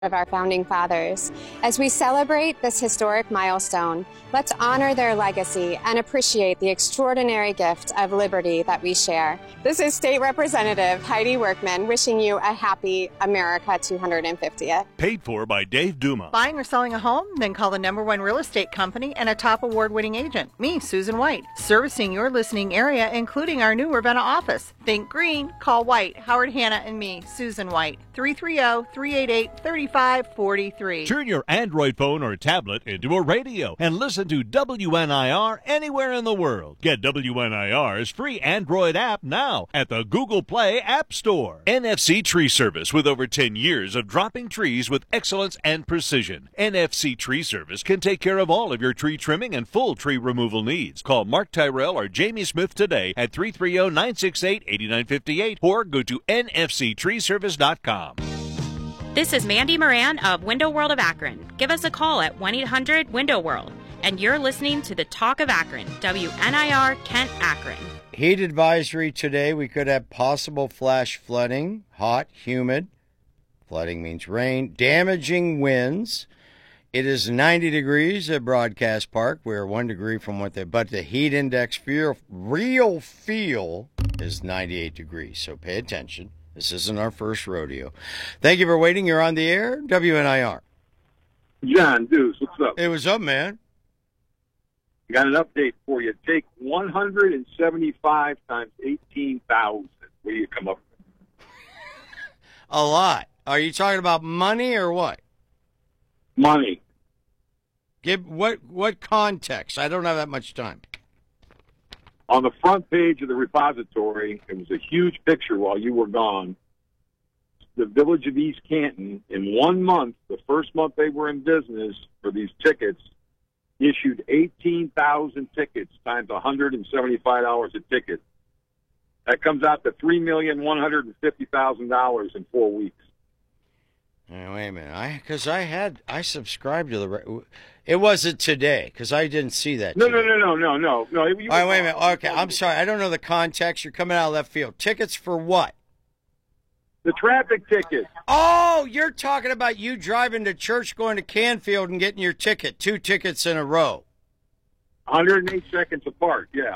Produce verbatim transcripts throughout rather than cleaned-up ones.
of our founding fathers. As we celebrate this historic milestone, let's honor their legacy and appreciate the extraordinary gift of liberty that we share. This is State Representative Heidi Workman wishing you a happy America two hundred fiftieth. Paid for by Dave Duma. Buying or selling a home? Then call the number one real estate company and a top award-winning agent, me, Susan White, servicing your listening area, including our new Ravenna office. Think green, call White, Howard Hanna, and me, Susan White, three three zero, three eight eight, three five four three. Turn your Android phone or tablet into a radio and listen to W N I R anywhere in the world. Get W N I R's free Android app now at the Google Play App Store. N F C Tree Service, with over ten years of dropping trees with excellence and precision. N F C Tree Service can take care of all of your tree trimming and full tree removal needs. Call Mark Tyrell or Jamie Smith today at three three zero, nine six eight, eight nine five eight or go to N F C tree service dot com. This is Mandy Moran of Window World of Akron. Give us a call at one eight hundred window world. And you're listening to the Talk of Akron, W N I R Kent Akron. Heat advisory today. We could have possible flash flooding, hot, humid. Flooding means rain. Damaging winds. It is ninety degrees at Broadcast Park. We're one degree from what they, but the heat index feel, real feel is ninety-eight degrees. So pay attention. This isn't our first rodeo. Thank you for waiting. You're on the air. W N I R. John Deuce, what's up? Hey, what's up, man? Got an update for you. Take one hundred seventy-five times eighteen thousand. What do you come up with? A lot. Are you talking about money or what? Money. Give what what context? I don't have that much time. On the front page of the repository, it was a huge picture while you were gone. The village of East Canton, in one month, the first month they were in business for these tickets, issued eighteen thousand tickets times one hundred seventy-five dollars a ticket. That comes out to three million one hundred fifty thousand dollars in four weeks. Now, wait a minute, I because I had I subscribed to the. It wasn't today because I didn't see that. No, today. no, no, no, no, no, no. All right, wait a minute. Okay, I'm sorry. I don't know the context. You're coming out of left field. Tickets for what? The traffic ticket. Oh, you're talking about you driving to church, going to Canfield, and getting your ticket. Two tickets in a row. one hundred eight seconds apart. Yeah.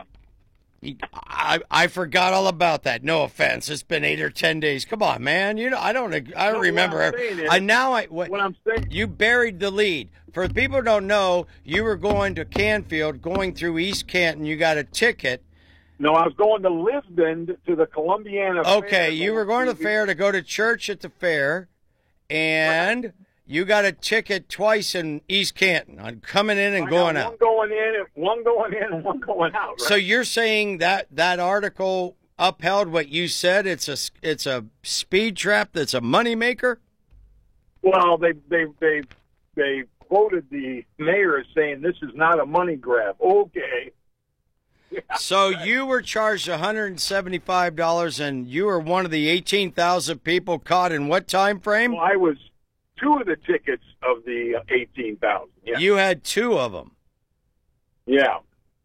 I I forgot all about that. No offense. It's been eight or ten days. Come on, man. You know I don't I don't no, remember. Is, I now I what, what I'm saying. You buried the lead. For people who don't know, you were going to Canfield, going through East Canton. You got a ticket. No, I was going to Lisbon to the Columbiana Fair. Okay, you were going to the fair to go to church at the fair, and you got a ticket twice in East Canton on coming in and I going got out. One going in, and one going in, and one going out. Right? So you're saying that that article upheld what you said? It's a it's a speed trap that's a moneymaker? Well, they they they they quoted the mayor as saying this is not a money grab. Okay. Yeah. So you were charged one hundred seventy-five dollars, and you were one of the eighteen thousand people caught in what time frame? Well, I was two of the tickets of the eighteen thousand. Yeah. You had two of them. Yeah.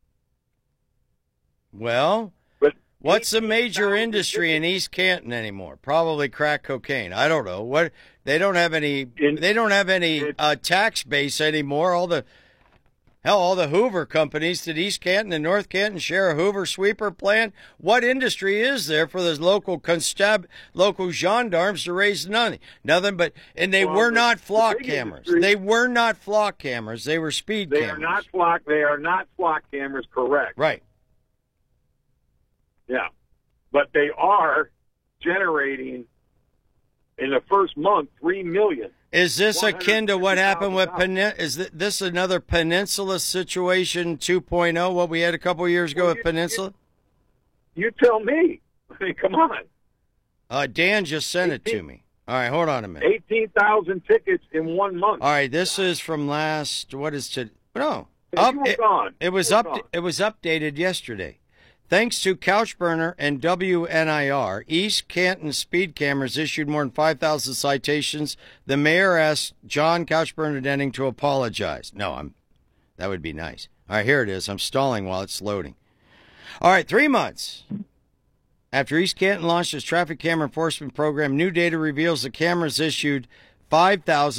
Well, but what's the major industry in East Canton anymore? Probably crack cocaine. I don't know. What they don't have any. In, they don't have any uh, tax base anymore. All the hell, all the Hoover companies. Did East Canton and North Canton share a Hoover sweeper plant? What industry is there for those local constab, local gendarmes to raise money? Nothing but, and they well, were the, not flock the cameras. Industry, they were not flock cameras. They were speed they cameras. They are not flock. They are not flock cameras. Correct. Right. Yeah, but they are generating in the first month three million. Is this akin to what happened with Penin? Is this another Peninsula situation two point oh? What we had a couple years ago well, with you, Peninsula? You, you tell me. I mean, come on. Uh, Dan just sent eighteen, it to me. All right, hold on a minute. Eighteen thousand tickets in one month. All right, this is from last. What is to? No, up, it, it was up. Gone. It was updated yesterday. Thanks to Couchburner and W N I R, East Canton speed cameras issued more than five thousand citations. The mayor asked John Couchburner Denning to apologize. No, I'm. That would be nice. All right, here it is. I'm stalling while it's loading. All right, three months after East Canton launched its traffic camera enforcement program, new data reveals the cameras issued five thousand